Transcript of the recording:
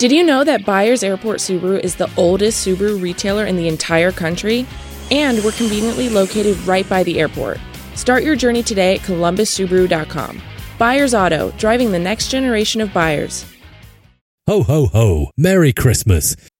Did you know that Byers Airport Subaru is the oldest Subaru retailer in the entire country? And we're conveniently located right by the airport. Start your journey today at columbussubaru.com. Byers Auto, driving the next generation of buyers. Ho, ho, ho. Merry Christmas.